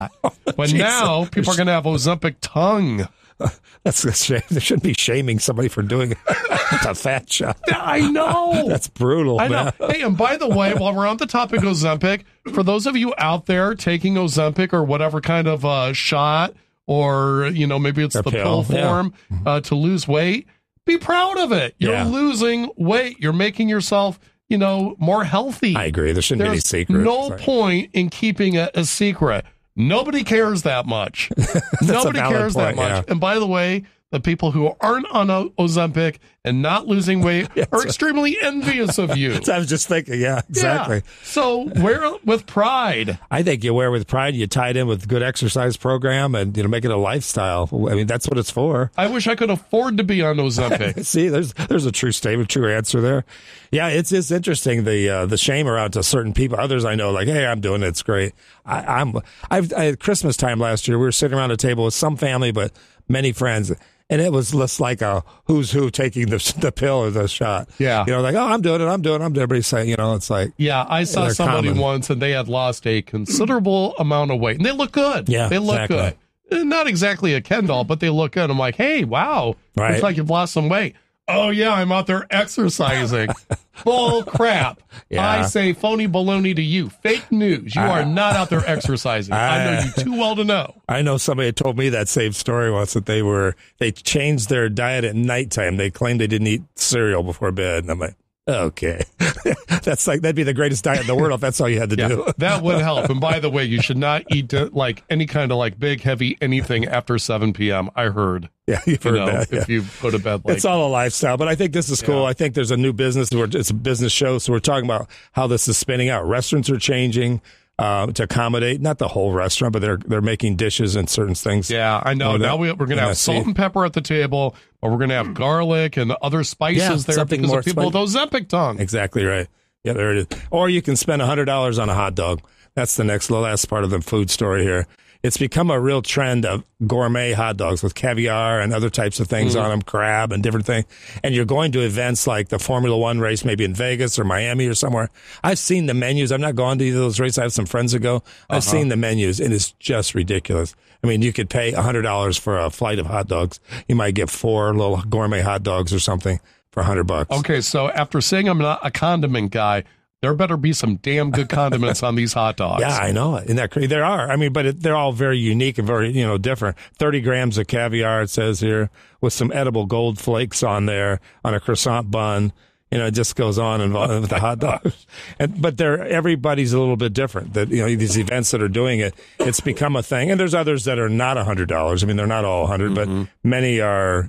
But now people are going to have Ozempic tongue. That's a shame. They shouldn't be shaming somebody for doing a fat shot. I know. That's brutal. I know. Man. Hey, and by the way, while we're on the topic of Ozempic, for those of you out there taking Ozempic or whatever kind of shot, or, maybe it's the pill form to lose weight, be proud of it. You're losing weight. You're making yourself, more healthy. I agree. There shouldn't be any secret. No point in keeping it a secret. Nobody cares that much. Nobody cares that much. Yeah. And by the way, the people who aren't on Ozempic and not losing weight are extremely envious of you. I was just thinking, exactly. Yeah. So wear it with pride. I think you wear it with pride. You tie it in with a good exercise program and make it a lifestyle. I mean, that's what it's for. I wish I could afford to be on Ozempic. See, there's a true statement, true answer there. Yeah, it's interesting the shame around to certain people. Others I know, like, hey, I'm doing it. It's great. At Christmas time last year, we were sitting around a table with some family, but many friends. And it was less like a who's who taking the pill or the shot. Yeah. Like, oh, I'm doing it. Everybody saying, it's like. Yeah, I saw somebody once and they had lost a considerable amount of weight. And they look good. Yeah, they look good. Not exactly a Ken doll, but they look good. I'm like, hey, wow. Right. Looks like you've lost some weight. Oh, yeah, I'm out there exercising. Bull crap. Yeah. I say phony baloney to you. Fake news. You are not out there exercising. I know you too well to know. I know somebody told me that same story once, that they changed their diet at nighttime. They claimed they didn't eat cereal before bed. And I'm like, okay. That'd be the greatest diet in the world if that's all you had to do. That would help. And by the way, you should not eat any kind of big, heavy anything after 7 p.m. I heard. Yeah, you've heard that. If you go to bed it's all a lifestyle, but I think this is cool. I think there's a new business where it's a business show. So we're talking about how this is spinning out. Restaurants are changing to accommodate, not the whole restaurant, but they're making dishes and certain things. Yeah, I know. Now we're going to have salt and pepper at the table, or we're going to have garlic and other spices there because more of people with Ozempic tongue. Exactly right. Yeah, there it is. Or you can spend $100 on a hot dog. That's the last part of the food story here. It's become a real trend of gourmet hot dogs with caviar and other types of things on them, crab and different things. And you're going to events like the Formula One race, maybe in Vegas or Miami or somewhere. I've seen the menus. I'm not going to either of those races. I have some friends that go. I've seen the menus, and it's just ridiculous. I mean, you could pay $100 for a flight of hot dogs. You might get 4 little gourmet hot dogs or something for $100. Okay, so after saying I'm not a condiment guy, there better be some damn good condiments on these hot dogs. Yeah, I know. Isn't that crazy? There are. I mean, but they're all very unique and very, different. 30 grams of caviar, it says here, with some edible gold flakes on there on a croissant bun. It just goes on and with the hot dogs. But everybody's a little bit different. That these events that are doing it, it's become a thing. And there's others that are not $100. I mean, they're not all 100, but many are,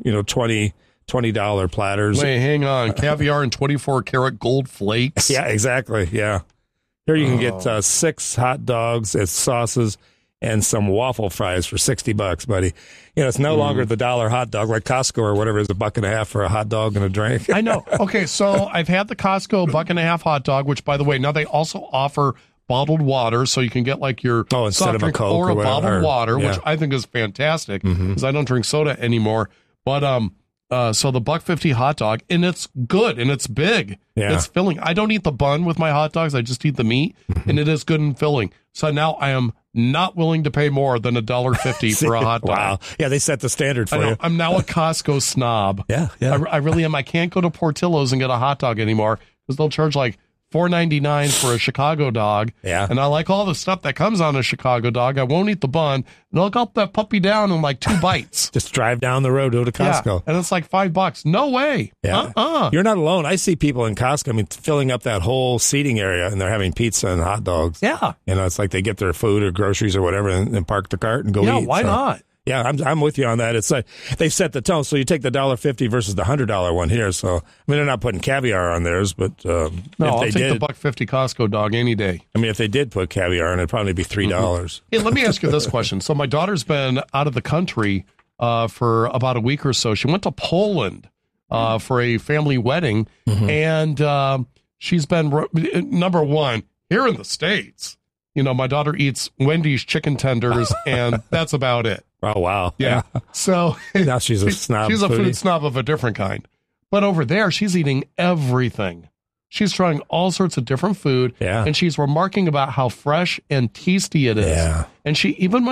$20 platters. Wait, hang on. Caviar and 24-karat gold flakes? Yeah, exactly. Yeah. Here you can get 6 hot dogs as sauces and some waffle fries for $60, buddy. It's no longer the $1 hot dog like Costco or whatever is $1.50 for a hot dog and a drink. I know. Okay, so I've had the Costco $1.50 hot dog, which, by the way, now they also offer bottled water, so you can get your instead of a Coke or a bottled water, which I think is fantastic because I don't drink soda anymore. But so the $1.50 hot dog, and it's good and it's big. Yeah. It's filling. I don't eat the bun with my hot dogs. I just eat the meat, and it is good and filling. So now I am not willing to pay more than $1.50 for a hot dog. Wow. Yeah, they set the standard for you. I'm now a Costco snob. Yeah. I really am. I can't go to Portillo's and get a hot dog anymore because they'll charge $4.99 for a Chicago dog. Yeah. And I like all the stuff that comes on a Chicago dog. I won't eat the bun. And I'll gulp that puppy down in 2 bites. Just drive down the road, go to Costco. Yeah. And it's $5. No way. Yeah. You're not alone. I see people in Costco, filling up that whole seating area, and they're having pizza and hot dogs. Yeah. It's like they get their food or groceries or whatever and park the cart and go eat. Yeah, why not? Yeah, I'm with you on that. It's like they've set the tone. So you take the $1.50 versus the $100 one here. So they're not putting caviar on theirs, but no, I'll take the $1.50 Costco dog any day. If they did put caviar on, it'd probably be $3. Hey, let me ask you this question. So my daughter's been out of the country for about a week or so. She went to Poland for a family wedding, and she's been number one here in the States. My daughter eats Wendy's chicken tenders, and that's about it. Oh, wow. Yeah. So now she's a snob. She's a food snob of a different kind. But over there, she's eating everything. She's trying all sorts of different food. Yeah. And she's remarking about how fresh and tasty it is. Yeah. And she even